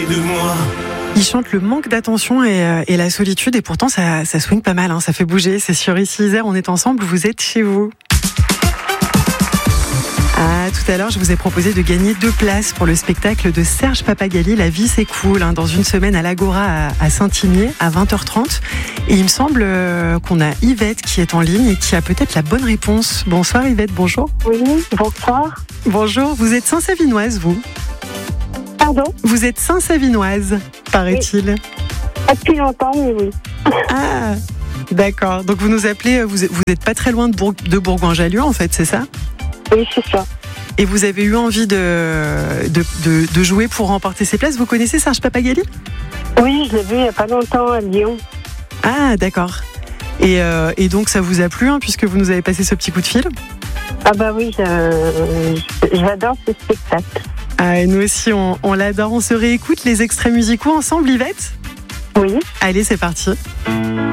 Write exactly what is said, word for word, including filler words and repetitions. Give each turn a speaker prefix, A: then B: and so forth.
A: de moi.
B: Il chante le manque d'attention et, euh, et la solitude, et pourtant ça, ça swing pas mal, hein, ça fait bouger. C'est sur Ici Isère, on est ensemble, vous êtes chez vous. Ah, tout à l'heure, je vous ai proposé de gagner deux places pour le spectacle de Serge Papagali, La vie c'est cool, hein, dans une semaine à l'Agora à, à Saint-Imier à vingt heures trente. Et il me semble euh, qu'on a Yvette qui est en ligne et qui a peut-être la bonne réponse. Bonsoir Yvette, bonjour.
C: Oui, bonsoir.
B: Bonjour, vous êtes Saint-Savinoise, vous ?
C: Pardon ?
B: Vous êtes Saint-Savinoise, paraît-il.
C: Oui. Pas depuis longtemps, mais oui.
B: Ah, d'accord. Donc vous nous appelez, vous vous n'êtes pas très loin de, Bourg, de Bourgoin-Jallieu, en fait, c'est ça ?
C: Oui, c'est ça.
B: Et vous avez eu envie de, de, de, de jouer pour remporter ces places. Vous connaissez Serge Papagali ?
C: Oui, je l'ai vu il n'y a pas longtemps à Lyon.
B: Ah, d'accord. Et, euh, et donc ça vous a plu, hein, puisque vous nous avez passé ce petit coup de fil ?
C: Ah bah oui, je, j'adore ce spectacle.
B: Ah, et nous aussi, on, on l'adore. On se réécoute les extraits musicaux ensemble, Yvette ?
C: Oui.
B: Allez, c'est parti.